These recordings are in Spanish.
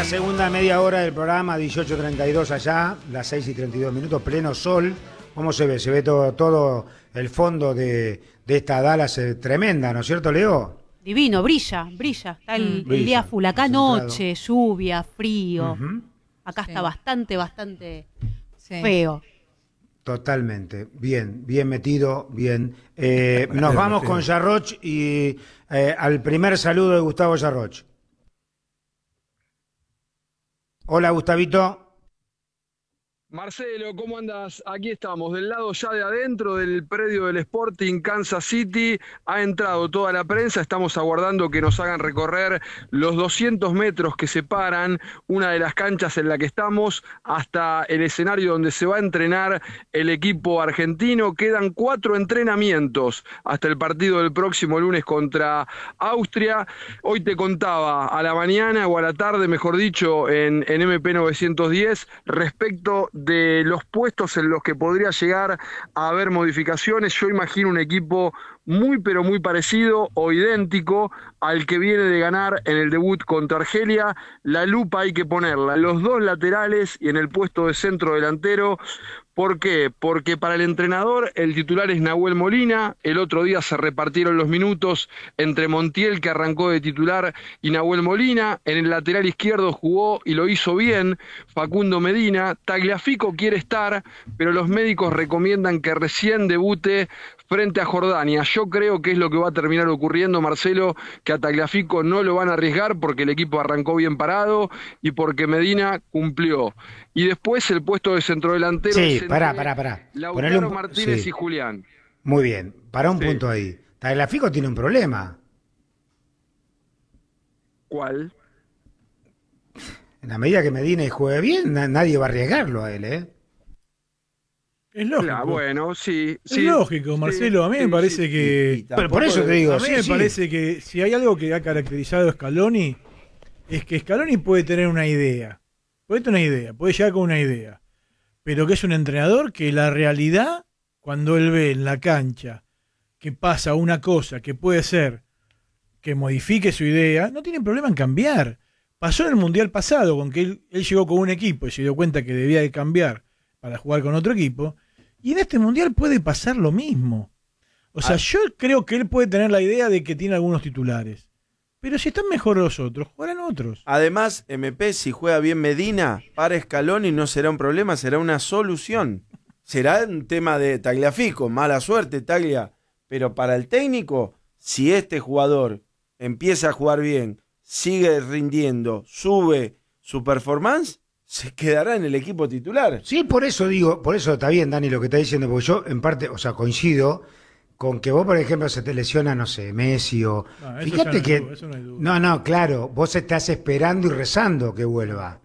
segunda media hora del programa, 18:32 allá, las 6:32, pleno sol. ¿Cómo se ve? Se ve todo el fondo de esta Dallas tremenda, ¿no es cierto, Leo? Divino, brilla. Está el día full. Acá noche, lluvia, frío. Acá está bastante feo. Totalmente. Bien metido, bien. Nos vamos con Yarroch y al primer saludo de Gustavo Yarroch. Hola, Gustavito. Marcelo, ¿cómo andas? Aquí estamos, del lado ya de adentro del predio del Sporting Kansas City. Ha entrado toda la prensa, estamos aguardando que nos hagan recorrer los 200 metros que separan una de las canchas en la que estamos hasta el escenario donde se va a entrenar el equipo argentino. Quedan 4 entrenamientos hasta el partido del próximo lunes contra Austria. Hoy te contaba a la mañana o a la tarde, mejor dicho, en MP 910 respecto de los puestos en los que podría llegar a haber modificaciones. Yo imagino un equipo muy pero muy parecido o idéntico al que viene de ganar en el debut contra Argelia. La lupa hay que ponerla en los dos laterales y en el puesto de centro delantero. ¿Por qué? Porque para el entrenador el titular es Nahuel Molina. El otro día se repartieron los minutos entre Montiel, que arrancó de titular, y Nahuel Molina. En el lateral izquierdo jugó y lo hizo bien Facundo Medina. Tagliafico quiere estar, pero los médicos recomiendan que recién debute frente a Jordania. Yo creo que es lo que va a terminar ocurriendo, Marcelo, que a Tagliafico no lo van a arriesgar porque el equipo arrancó bien parado y porque Medina cumplió. Y después el puesto de centrodelantero. Sí, pará. Lautaro Martínez y Julián. Muy bien, para un punto ahí. Tagliafico tiene un problema. ¿Cuál? En la medida que Medina juegue bien, nadie va a arriesgarlo a él, ¿eh? Es lógico. Claro, bueno, sí. Es lógico, Marcelo. A mí me parece que... Pero por eso te digo, a mí me parece que si hay algo que ha caracterizado a Scaloni, es que Scaloni puede tener una idea. Puede llegar con una idea. Pero que es un entrenador que la realidad, cuando él ve en la cancha que pasa una cosa que puede ser que modifique su idea, no tiene problema en cambiar. Pasó en el Mundial pasado, con que él llegó con un equipo y se dio cuenta que debía de cambiar para jugar con otro equipo. Y en este Mundial puede pasar lo mismo. O sea, yo creo que él puede tener la idea de que tiene algunos titulares. Pero si están mejor los otros, jugarán otros. Además, MP, si juega bien Medina, para Scaloni no será un problema, será una solución. Será un tema de Tagliafico, mala suerte, Taglia. Pero para el técnico, si este jugador empieza a jugar bien, sigue rindiendo, sube su performance, se quedará en el equipo titular. Sí, por eso está bien, Dani, lo que está diciendo, porque yo en parte, coincido con que vos, por ejemplo, se te lesiona, no sé, Messi o... No, fíjate que... Eso no hay duda. No, claro, vos estás esperando y rezando que vuelva.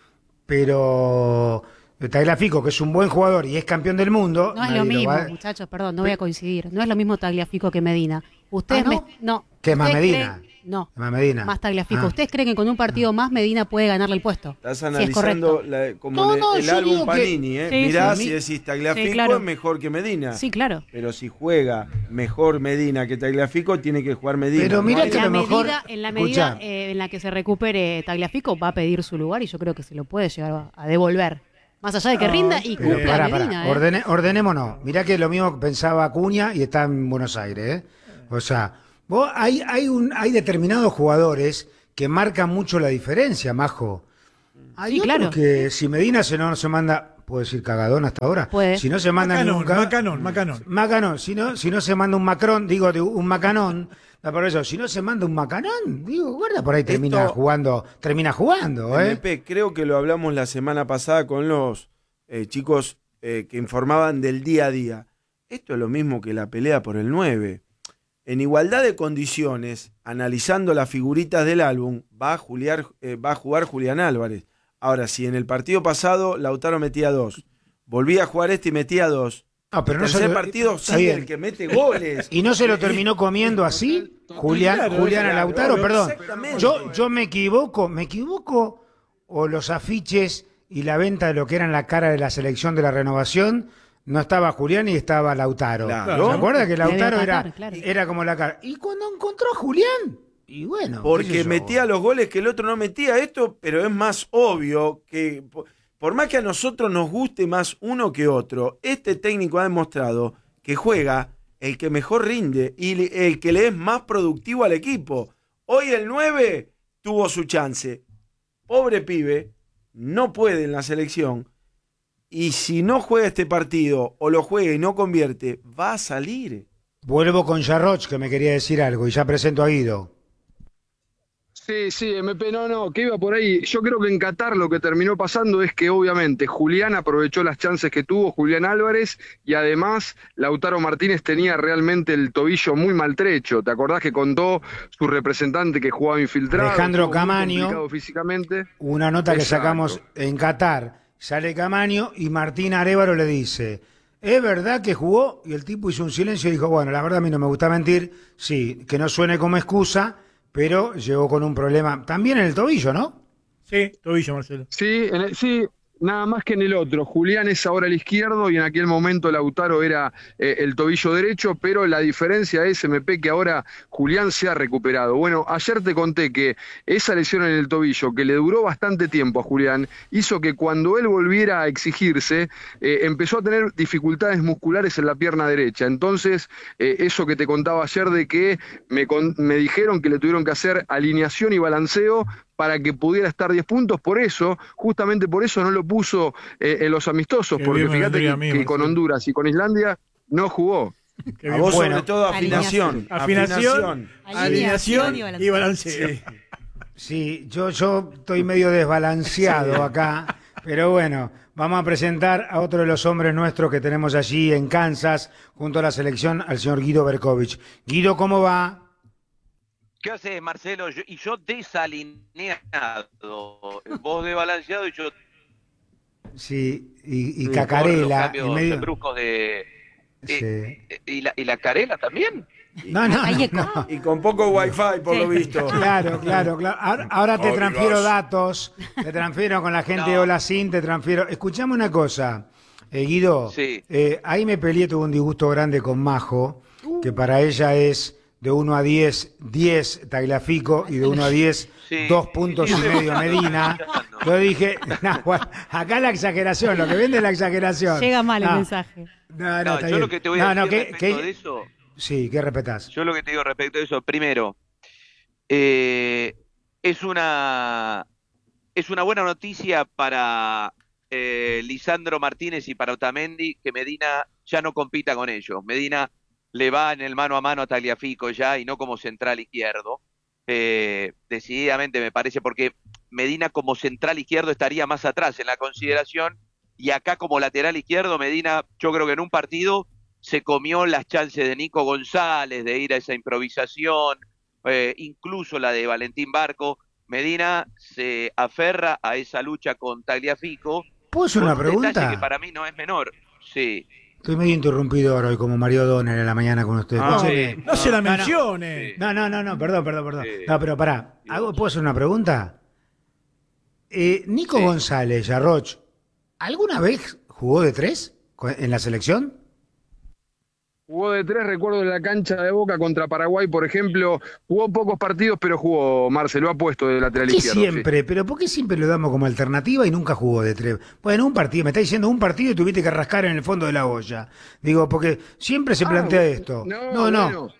Pero Tagliafico, que es un buen jugador y es campeón del mundo... No es lo mismo, muchachos, perdón, no voy a coincidir. No es lo mismo Tagliafico que Medina. Ustedes ¿no? ¿Qué más Medina? No, más Medina. Más Tagliafico. ¿Ustedes creen que con un partido más Medina puede ganarle el puesto? Estás analizando como el álbum Panini, ¿eh? Sí, mirás sí. y decís Tagliafico claro. es mejor que Medina. Sí, claro. Pero si juega mejor Medina que Tagliafico, tiene que jugar Medina. Pero mirá que a lo mejor... En la medida en la que se recupere Tagliafico, va a pedir su lugar y yo creo que se lo puede llegar a devolver. Más allá de que rinda y cumpla Medina. Ordenémonos. Mirá que lo mismo pensaba Acuña y está en Buenos Aires, ¿eh? O sea... Hay determinados jugadores que marcan mucho la diferencia, Majo. Hay otros que si Medina no se manda, puedo decir cagadón hasta ahora. Puede. Si no se manda Macanón. Si no se manda un Macron, un Macanón. No, por eso, si no se manda un Macanón, guarda, por ahí termina jugando, MP, creo que lo hablamos la semana pasada con los chicos que informaban del día a día. Esto es lo mismo que la pelea por el 9. En igualdad de condiciones, analizando las figuritas del álbum, va a jugar Julián Álvarez. Ahora, si en el partido pasado Lautaro metía 2, volvía a jugar y metía 2. No, pero tercer partido sigue el que mete goles. ¿Y no se lo terminó comiendo así? Julián a Lautaro, perdón. Yo me equivoco, o los afiches y la venta de lo que eran la cara de la selección de la renovación... No estaba Julián y estaba Lautaro. Claro. ¿Se acuerda que Lautaro era como la cara? Y cuando encontró a Julián, Y bueno, porque metía los goles que el otro no metía, pero es más obvio que, por más que a nosotros nos guste más uno que otro, este técnico ha demostrado que juega el que mejor rinde y el que le es más productivo al equipo. Hoy el 9 tuvo su chance. Pobre pibe, no puede en la selección. Y si no juega este partido o lo juega y no convierte, va a salir. Vuelvo con Jarroch, que me quería decir algo, y ya presento a Guido. Sí, MP, no, que iba por ahí. Yo creo que en Qatar lo que terminó pasando es que obviamente Julián aprovechó las chances que tuvo, Julián Álvarez, y además Lautaro Martínez tenía realmente el tobillo muy maltrecho. ¿Te acordás que contó su representante que jugaba infiltrado? Alejandro Camaño, físicamente. Una nota que sacamos en Qatar, sale Camaño y Martín Arévalo le dice, ¿es verdad que jugó? Y el tipo hizo un silencio y dijo, bueno, la verdad a mí no me gusta mentir, sí, que no suene como excusa, pero llegó con un problema también en el tobillo, ¿no? Sí, tobillo, Marcelo. Sí, nada más que en el otro. Julián es ahora el izquierdo y en aquel momento Lautaro era el tobillo derecho, pero la diferencia es, MP, que ahora Julián se ha recuperado. Bueno, ayer te conté que esa lesión en el tobillo, que le duró bastante tiempo a Julián, hizo que cuando él volviera a exigirse, empezó a tener dificultades musculares en la pierna derecha. Entonces, eso que te contaba ayer de que me dijeron que le tuvieron que hacer alineación y balanceo para que pudiera estar 10 puntos, justamente por eso no lo puso en los amistosos, porque fíjate que con Honduras y con Islandia no jugó. A vos sobre todo afinación. Alineación y balanceo. Sí, yo estoy medio desbalanceado acá, pero bueno, vamos a presentar a otro de los hombres nuestros que tenemos allí en Kansas, junto a la selección, al señor Guido Berkovich. Guido, ¿cómo va? ¿Qué haces, Marcelo? Yo desalineado, vos desbalanceado y yo... Sí, y Cacarela. Los cambios bruscos de... Sí. ¿Y la Carela también? No. Y con poco wifi, por lo visto. Claro. Ahora te transfiero datos, te transfiero con la gente de Olacín, te transfiero... Escuchame una cosa, Guido. Sí. Ahí me peleé, tuve un disgusto grande con Majo, que para ella es... de 1 a 10, 10 Tagliafico, y de 1 a 10, 2 puntos y medio Medina. Yo dije, acá la exageración, lo que vende es la exageración. Llega mal el mensaje. No, yo bien. Lo que te voy a decir respecto de eso... Sí, ¿qué respetás? Yo lo que te digo respecto de eso, primero, es una buena noticia para Lisandro Martínez y para Otamendi que Medina ya no compita con ellos. Medina le va en el mano a mano a Tagliafico ya y no como central izquierdo. Decididamente me parece, porque Medina como central izquierdo estaría más atrás en la consideración, y acá como lateral izquierdo Medina, yo creo que en un partido se comió las chances de Nico González de ir a esa improvisación, incluso la de Valentín Barco. Medina se aferra a esa lucha con Tagliafico. ¿Puedo hacer una pregunta? Detalle que para mí no es menor. Sí. Estoy medio interrumpido ahora hoy, como Mario Donner en la mañana con ustedes. No se la mencione. No, perdón. No, pero pará, ¿puedo hacer una pregunta? Nico González, Jarroch, ¿alguna vez jugó de 3 en la selección? Jugó de 3, recuerdo en la cancha de Boca contra Paraguay, por ejemplo. Jugó pocos partidos, pero jugó, Marcelo, ha puesto de lateral izquierdo. Siempre, pero ¿por qué siempre lo damos como alternativa y nunca jugó de 3? Bueno, un partido, me está diciendo un partido y tuviste que rascar en el fondo de la olla. Digo, porque siempre se plantea esto. No.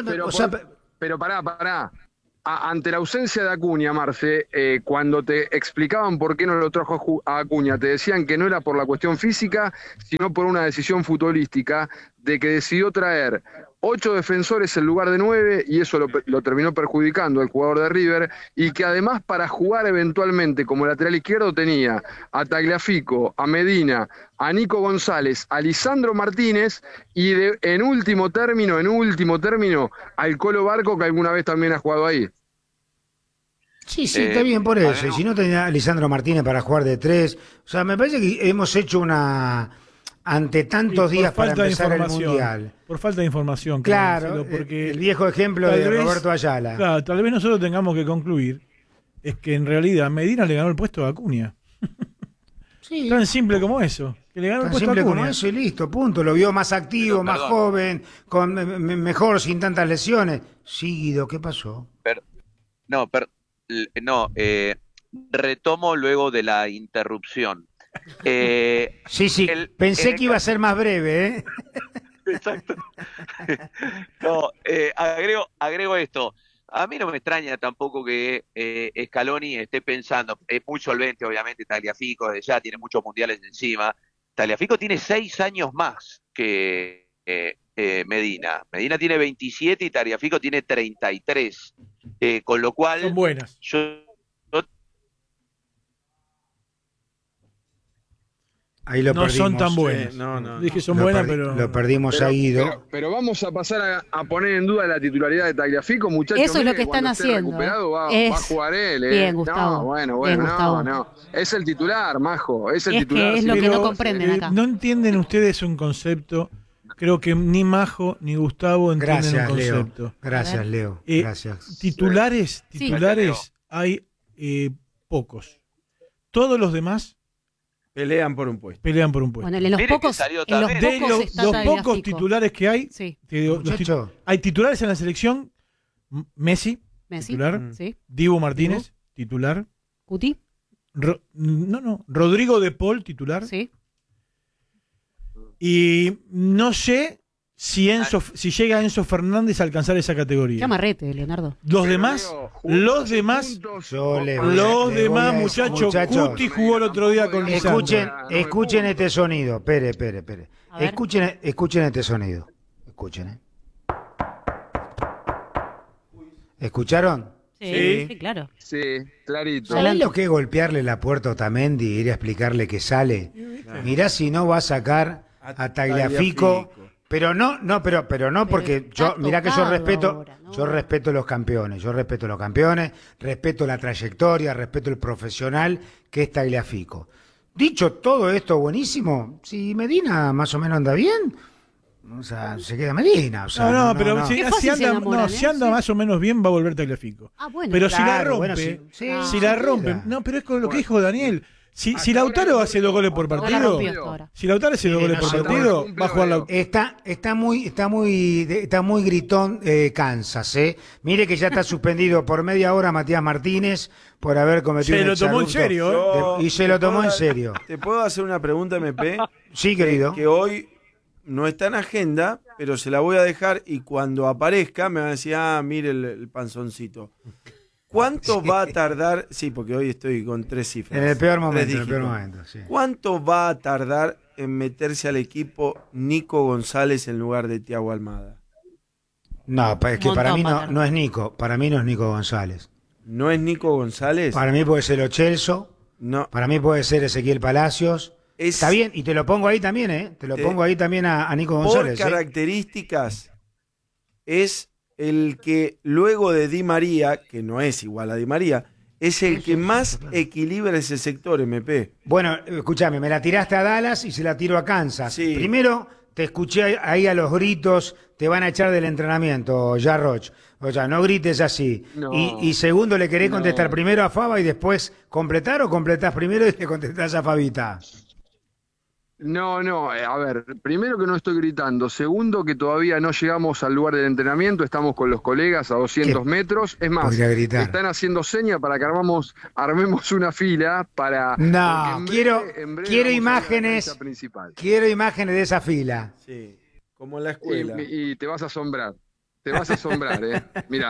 Pero pará. Ante la ausencia de Acuña, Marce, cuando te explicaban por qué no lo trajo a Acuña, te decían que no era por la cuestión física, sino por una decisión futbolística de que decidió traer 8 defensores en lugar de 9, y eso lo terminó perjudicando al jugador de River, y que además para jugar eventualmente como lateral izquierdo tenía a Tagliafico, a Medina, a Nico González, a Lisandro Martínez y en último término al Colo Barco, que alguna vez también ha jugado ahí. Sí, está bien por eso. Y si no tenía a Lisandro Martínez para jugar de 3, o sea, me parece que hemos hecho ante tantos días para empezar el Mundial. Por falta de información. Claro, porque el viejo ejemplo de Roberto Ayala. Claro, tal vez nosotros tengamos que concluir es que en realidad Medina le ganó el puesto a Acuña. Sí. Tan simple como eso. Que le ganó el puesto a Acuña. Tan simple como eso y listo, punto. Lo vio más activo, más joven, mejor, sin tantas lesiones. Sí, Guido, ¿qué pasó? Retomo luego de la interrupción. Sí, pensé que iba a ser más breve, ¿eh? Exacto. No, agrego esto. A mí no me extraña tampoco que Scaloni esté pensando, es muy solvente obviamente Tagliafico, desde ya tiene muchos mundiales encima. Tagliafico tiene 6 años más que Medina. Medina tiene 27 y Tagliafico tiene 33. Con lo cual... Son buenas. Ahí lo no perdimos. Son tan buenas. No. Dije son buenas, pero... Lo perdimos a Guido. Pero vamos a pasar a poner en duda la titularidad de Tagliafico, muchachos. Eso es lo que están haciendo. Recuperado, va a jugar él. Bien, Gustavo. No, bueno, Bien, no. Es el titular, Majo. Es el Es titular. que es lo que no comprenden acá. No entienden ustedes un concepto. Creo que ni Majo ni Gustavo entienden un concepto. Leo. Gracias, Leo. Gracias. Titulares hay pocos. Todos los demás pelean por un puesto. Bueno, en los pocos titulares que hay, sí. Hay titulares en la selección. Messi. Titular. Sí. Dibu Martínez, titular. Cuti. Rodrigo de Paul, titular. Sí. Y no sé si llega Enzo Fernández a alcanzar esa categoría. Qué amarrete, Leonardo. Los demás, muchachos, Cuti jugó el otro día con Lisandro. Escuchen este sonido. Espere. Escuchen este sonido. Escuchen, ¿Escucharon? Sí, claro. Sí, clarito. ¿Sabés lo que es golpearle la puerta a Otamendi y ir a explicarle que sale? Mirá si no va a sacar a Tagliafico. Pero no porque mirá que yo respeto, ahora, ¿no? yo respeto los campeones, respeto la trayectoria, respeto el profesional que es Tagliafico. Dicho todo esto buenísimo, si Medina más o menos anda bien, o sea, se queda Medina. O sea, si anda más o menos bien, va a volver Tagliafico. Bueno, pero claro, si la rompe, no, pero es con lo que dijo Daniel. Si Lautaro hace 2 goles por partido, va a jugar Lautaro. Está muy gritón Kansas, ¿eh? Mire que ya está suspendido por media hora Matías Martínez por haber cometido un exabrupto. Se lo tomó en serio, y se lo tomó en serio. ¿Te puedo hacer una pregunta, MP? Sí, querido. Que hoy no está en agenda, pero se la voy a dejar y cuando aparezca me van a decir, mire el panzoncito. ¿Cuánto va a tardar? Sí, porque hoy estoy con 3 cifras. En el peor momento, sí. ¿Cuánto va a tardar en meterse al equipo Nico González en lugar de Thiago Almada? No, es que para mí no es Nico. Para mí no es Nico González. ¿No es Nico González? Para mí puede ser Lo Celso. No. Para mí puede ser Ezequiel Palacios. Está bien, y te lo pongo ahí también, ¿eh? Pongo ahí también a Nico González. Por características, es el que luego de Di María, que no es igual a Di María, es el que más equilibra ese sector, MP. Bueno, escúchame, me la tiraste a Dallas y se la tiro a Kansas. Sí. Primero, te escuché ahí a los gritos, te van a echar del entrenamiento, Jarroch. O sea, no grites así. No, y segundo, ¿le querés contestar primero a Faba y después completar o completás primero y le contestás a Fabita? No, a ver, primero que no estoy gritando, segundo que todavía no llegamos al lugar del entrenamiento, estamos con los colegas a 200 metros, es más, están haciendo señas para que armemos una fila para... No, quiero imágenes, de esa fila. Sí, como en la escuela. Y te vas a asombrar, mirá.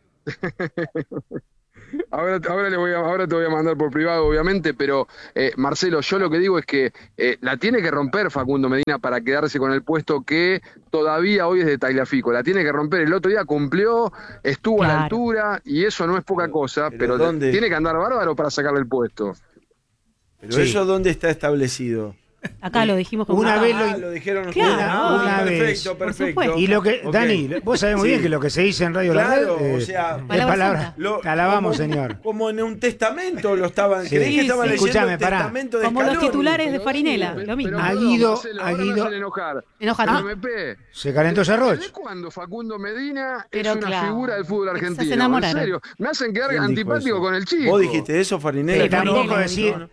Ahora te voy a mandar por privado, obviamente, pero Marcelo, yo lo que digo es que la tiene que romper Facundo Medina para quedarse con el puesto que todavía hoy es de Tagliafico. La tiene que romper. El otro día cumplió, estuvo a la altura y eso no es poca cosa, pero tiene que andar bárbaro para sacarle el puesto. Pero eso ¿dónde está establecido? Acá lo dijimos como una vez lo dijeron una vez. Perfecto. Y lo que Dani, vos sabés muy bien que lo que se dice en Radio La Red, o sea, palabra. Te alabamos, señor. Como en un testamento lo estaban, creí que estaban leyendo el testamento de como Scaloni. los titulares de Farinela, lo mismo. A Guido, se calentó Jarroch. ¿Desde cuándo Facundo Medina pero es una figura del fútbol argentino? En serio, me hacen quedar antipático con el chico. ¿Vos dijiste eso, Farinela?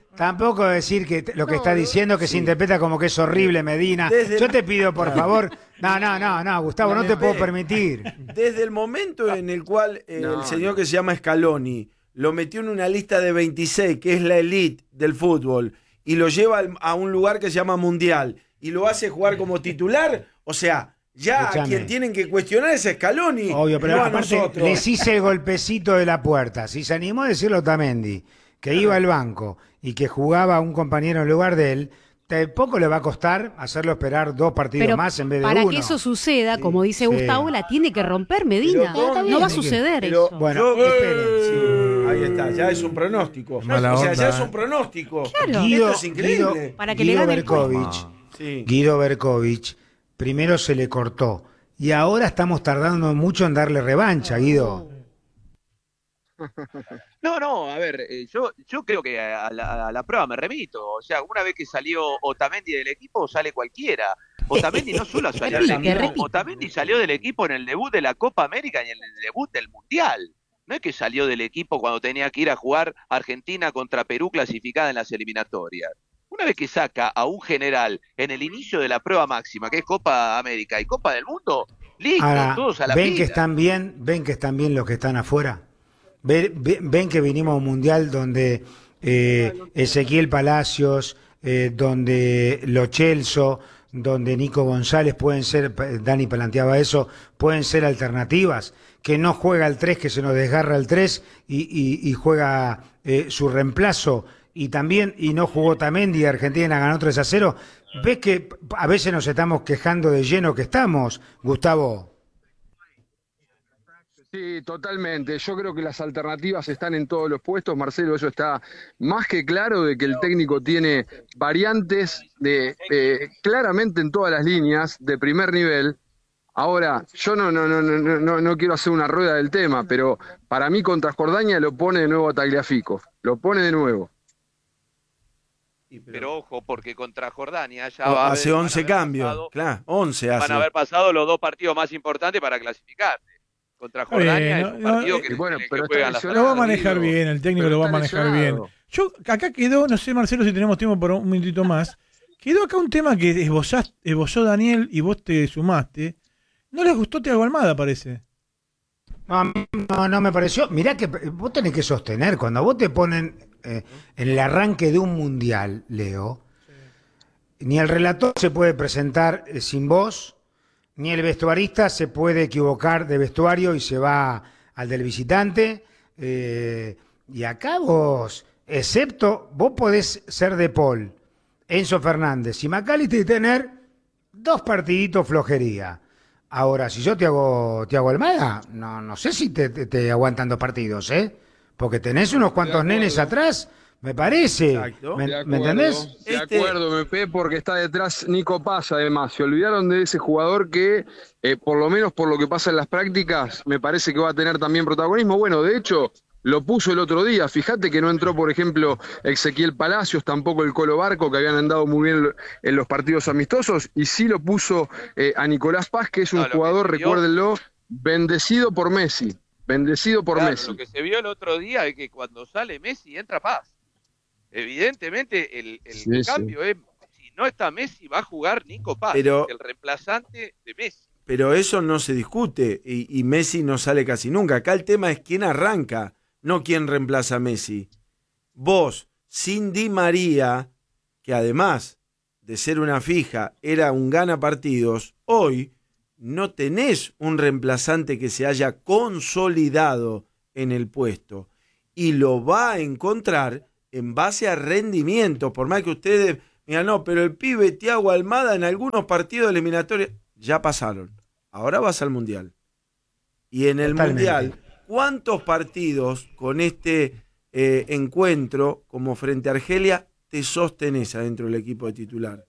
Tampoco decir que lo que está diciendo que se interpreta como que es horrible Medina. Yo te pido, por favor, No, Gustavo, no te puedo permitir. Desde el momento en el cual el señor que se llama Scaloni lo metió en una lista de 26, que es la elite del fútbol, y lo lleva a un lugar que se llama Mundial, y lo hace jugar como titular, o sea, ya a quien tienen que cuestionar es Scaloni. Obvio, pero no aparte a nosotros. les hice el golpecito de la puerta. Si se animó a decirlo Otamendi, que iba al banco y que jugaba a un compañero en lugar de él, poco le va a costar hacerlo esperar 2 partidos pero más en vez de para 1. que eso suceda, como dice Gustavo, la tiene que romper Medina. No va a suceder eso. Bueno, esperen. Ahí está, ya es un pronóstico. Mala ya onda, es un pronóstico. Claro. Esto es increíble. Para que le gane el Guido Berkovich, primero se le cortó y ahora estamos tardando mucho en darle revancha, Guido. No, a ver, yo creo que a la prueba me remito. O sea, una vez que salió Otamendi del equipo, sale cualquiera. Otamendi no solo salió del equipo, Otamendi salió del equipo en el debut de la Copa América y en el debut del Mundial. No es que salió del equipo cuando tenía que ir a jugar Argentina contra Perú clasificada en las eliminatorias. Una vez que saca a un general en el inicio de la prueba máxima, que es Copa América y Copa del Mundo, listo, Ahora, todos a la ven pila. que están bien los que están afuera. Ven que vinimos a un mundial donde Ezequiel Palacios, donde Lo Celso, donde Nico González pueden ser, Dani planteaba eso, pueden ser alternativas, que no juega el 3, que se nos desgarra el 3 y juega su reemplazo, y no jugó Otamendi y Argentina ganó 3-0. ¿Ves que a veces nos estamos quejando de lleno que estamos, Gustavo? Sí, totalmente. Yo creo que las alternativas están en todos los puestos, Marcelo, eso está más que claro de que el técnico tiene variantes claramente en todas las líneas de primer nivel. Ahora, yo no quiero hacer una rueda del tema, pero para mí contra Jordania lo pone de nuevo a Tagliafico, lo pone de nuevo. Pero ojo, porque contra Jordania ya hace 11 cambios, claro, 11 hace. Van a haber pasado los 2 partidos más importantes para clasificarte. Contra Jordania es un partido que juegan las... Lo va a manejar bien, el técnico lo va a manejar bien. Yo, acá quedó, no sé Marcelo si tenemos tiempo por un minutito más, quedó acá un tema que esbozó Daniel y vos te sumaste. ¿No les gustó Thiago Almada, parece? No me pareció. Mirá que vos tenés que sostener, cuando vos te ponen en el arranque de un mundial, Leo, ni el relator se puede presentar sin voz, ni el vestuarista se puede equivocar de vestuario y se va al del visitante. Y acá vos, excepto, vos podés ser De Paul, Enzo Fernández y McAllister y tener 2 partiditos flojería. Ahora, si yo te hago Almada, no sé si te aguantan 2 partidos, porque tenés unos cuantos nenes atrás, me parece. Exacto. ¿Me entendés? De acuerdo, MP, porque está detrás Nico Paz, además. Se olvidaron de ese jugador que, por lo menos por lo que pasa en las prácticas, me parece que va a tener también protagonismo. Bueno, de hecho, lo puso el otro día. Fíjate que no entró, por ejemplo, Ezequiel Palacios, tampoco el Colo Barco, que habían andado muy bien en los partidos amistosos, y sí lo puso a Nicolás Paz, que es un jugador, recuérdenlo, bendecido por Messi. Bendecido por Messi. Lo que se vio el otro día es que cuando sale Messi entra Paz. Evidentemente el cambio es, si no está Messi va a jugar Nico Paz, el reemplazante de Messi. Pero eso no se discute y Messi no sale casi nunca. Acá el tema es quién arranca, no quién reemplaza a Messi. Vos, sin Di María, que además de ser una fija era un gana partidos, hoy no tenés un reemplazante que se haya consolidado en el puesto y lo va a encontrar en base a rendimiento, por más que ustedes digan, no, pero el pibe Thiago Almada en algunos partidos eliminatorios ya pasaron, ahora vas al Mundial. Y en el Mundial, ¿cuántos partidos con este encuentro, como frente a Argelia, te sostenés adentro del equipo de titular?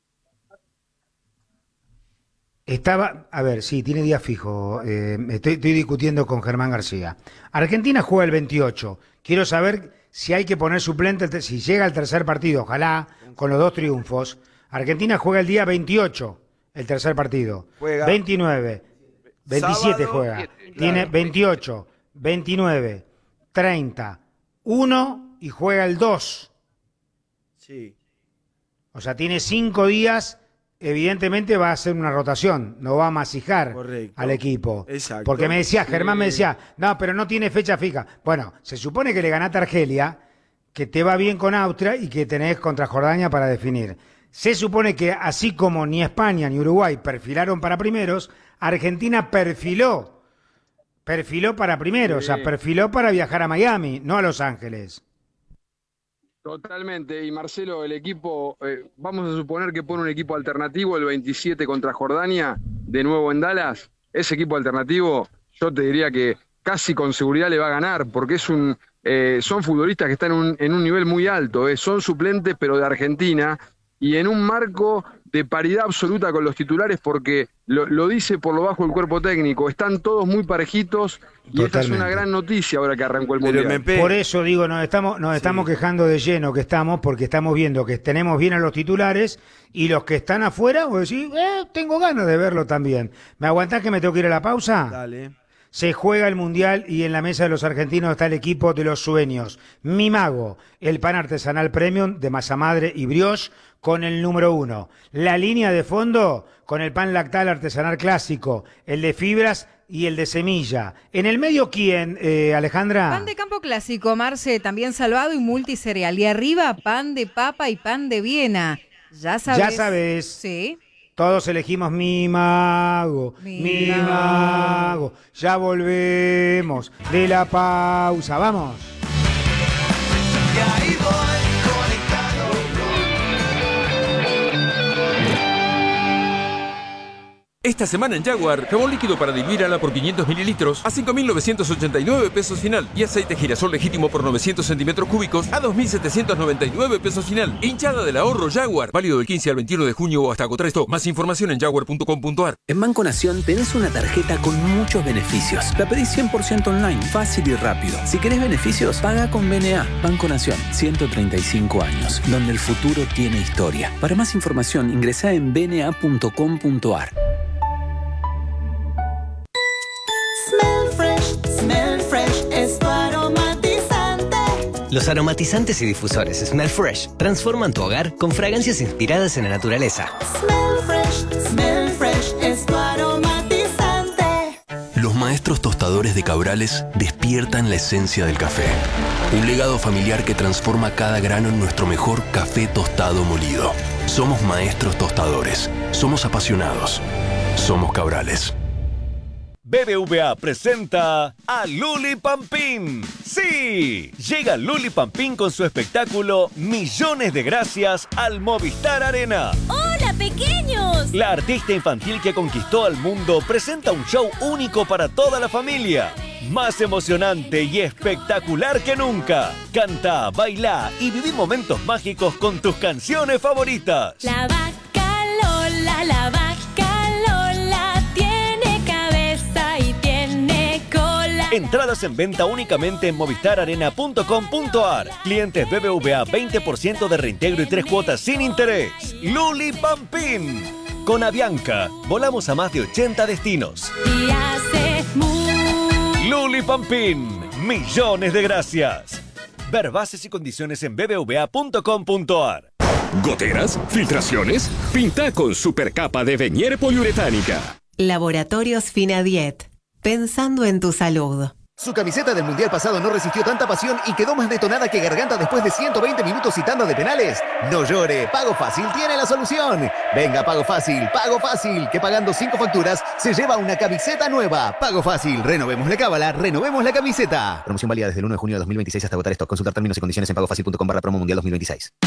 A ver, sí, tiene día fijo. Estoy discutiendo con Germán García. Argentina juega el 28. Quiero saber si hay que poner suplente, si llega al tercer partido, ojalá, con los 2 triunfos. Argentina juega el día 28, el tercer partido. Juega 29, 27 sábado, juega. 7, tiene 28, 29, 30, 1 y juega el 2. Sí. O sea, tiene 5 días evidentemente va a hacer una rotación, no va a masijar al equipo. Exacto. Porque Germán me decía, no, pero no tiene fecha fija. Bueno, se supone que le ganaste a Argelia, que te va bien con Austria y que tenés contra Jordania para definir. Se supone que así como ni España ni Uruguay perfilaron para primeros, Argentina perfiló para primeros, o sea, perfiló para viajar a Miami, no a Los Ángeles. Totalmente, y Marcelo, el equipo, vamos a suponer que pone un equipo alternativo el 27 contra Jordania, de nuevo en Dallas. Ese equipo alternativo, yo te diría que casi con seguridad le va a ganar, porque son futbolistas que están en un nivel muy alto, son suplentes pero de Argentina, y en un marco de paridad absoluta con los titulares, porque lo dice por lo bajo el cuerpo técnico, están todos muy parejitos. Y esta es una gran noticia ahora que arrancó el Mundial. Por eso digo, nos estamos quejando de lleno porque estamos viendo que tenemos bien a los titulares y los que están afuera, vos decís, tengo ganas de verlo también. ¿Me aguantás que me tengo que ir a la pausa? Dale. Se juega el Mundial y en la mesa de los argentinos está el equipo de los sueños. Mi Mago, el pan artesanal premium de masa madre y brioche con el número 1. La línea de fondo con el pan lactal artesanal clásico, el de fibras y el de semilla. En el medio, ¿quién, Alejandra? Pan de campo clásico, Marce, también salvado y multicereal. Y arriba, pan de papa y pan de Viena. Ya sabes. Ya sabes. Sí. Todos elegimos Mi Mago, Mi Mago. Ya volvemos de la pausa. Vamos. Y ahí voy conectado. Esta semana en Jaguar, jabón líquido para diluir ala por 500 mililitros a 5.989 pesos final y aceite girasol legítimo por 900 centímetros cúbicos a 2.799 pesos final. Hinchada del ahorro Jaguar, válido del 15 al 21 de junio o hasta agotar stock. Más información en jaguar.com.ar. En Banco Nación tenés una tarjeta con muchos beneficios. La pedís 100% online, fácil y rápido. Si querés beneficios, paga con BNA. Banco Nación, 135 años, donde el futuro tiene historia. Para más información, ingresá en bna.com.ar. Smell Fresh es tu aromatizante. Los aromatizantes y difusores Smell Fresh transforman tu hogar con fragancias inspiradas en la naturaleza. Smell Fresh es tu aromatizante. Los maestros tostadores de Cabrales despiertan la esencia del café. Un legado familiar que transforma cada grano en nuestro mejor café tostado molido. Somos maestros tostadores. Somos apasionados. Somos Cabrales. BBVA presenta a Luli Pampín. ¡Sí! Llega Luli Pampín con su espectáculo Millones de Gracias al Movistar Arena. ¡Hola, pequeños! La artista infantil que conquistó al mundo presenta un show único para toda la familia. Más emocionante y espectacular que nunca. Canta, baila y viví momentos mágicos con tus canciones favoritas. La vaca Lola, la vaca Lola tiene cabeza y tiene cola. Entradas en venta únicamente en movistararena.com.ar. Clientes BBVA 20% de reintegro y 3 cuotas sin interés. Luli Pampín. Con Avianca, volamos a más de 80 destinos. Y hace Luli Pampín. Millones de gracias. Ver bases y condiciones en bbva.com.ar. ¿Goteras? ¿Filtraciones? Pinta con supercapa de Venier poliuretánica. Laboratorios Finadiet. Pensando en tu salud. Su camiseta del Mundial pasado no resistió tanta pasión y quedó más detonada que garganta después de 120 minutos y tanda de penales. No llore, Pago Fácil tiene la solución. Venga, Pago Fácil, que pagando 5 facturas se lleva una camiseta nueva. Pago Fácil, renovemos la cábala, renovemos la camiseta. Promoción válida desde el 1 de junio de 2026 hasta agotar stock. Consultar términos y condiciones en pagofacil.com/promo mundial 2026.